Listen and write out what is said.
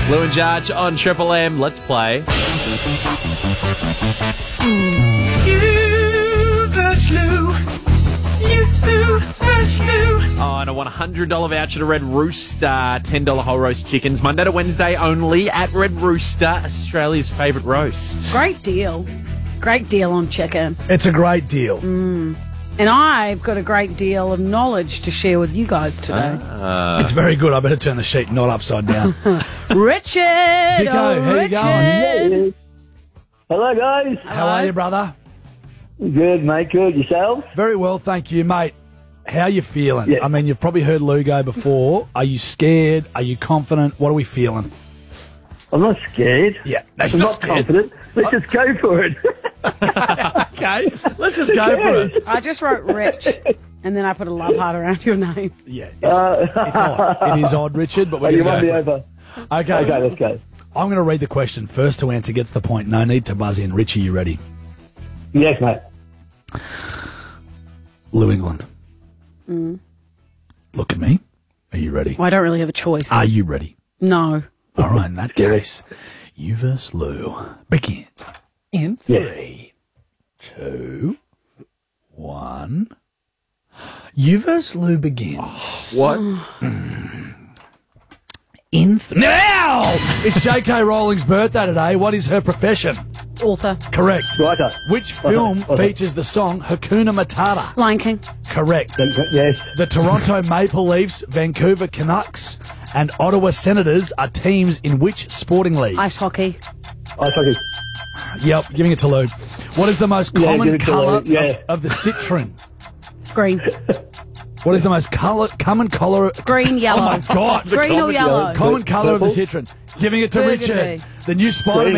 Lou and Jarge on Triple M. Let's play. You versus Lou. You versus Lou. Oh, and a $100 voucher to Red Rooster. $10 whole roast chickens. Monday to Wednesday only at Red Rooster, Australia's favourite roast. Great deal. Great deal on chicken. It's a great deal. And I've got a great deal of knowledge to share with you guys today. It's very good. I better turn the sheet not upside down. Richard! Dicko, how you going? Hello, guys. How are you, brother? Good, mate. Good. Yourself? Very well, thank you, mate. How you feeling? Yeah. I mean, you've probably heard Lou go before. Are you scared? Are you confident? What are we feeling? I'm not scared. Yeah, I'm not confident. Let's just go for it. Okay, let's just go for it. I just wrote Rich, and then I put a love heart around your name. Yeah, it's odd. It is odd, Richard, but we're You going won to me go for it. over. Okay, Okay, let's go. I'm going to read the question. First to answer gets the point. No need to buzz in. Richie, you ready? Yes, mate. Lou England. Look at me. Are you ready? Well, I don't really have a choice. Are you ready? No. All right, in that case, you versus Lou begins in 3, 2, 1. You versus Lou begins. What? Now! It's J.K. Rowling's birthday today. What is her profession? Author. Correct. Righto. Which film Okay. features the song Hakuna Matata? Lion King. Correct. Yes. The Toronto Maple Leafs, Vancouver Canucks, and Ottawa Senators are teams in which sporting league? Ice hockey. Ice hockey. Yep, giving it to Lou. What is the most Yeah, give common it to colour Lou, yeah. of the citron? Green. What is the most common colour? Green, yellow. Oh my God! Green or yellow? Common colour of the Purple. citron. Giving it to Burgundy. Richard. The new Spider-Man.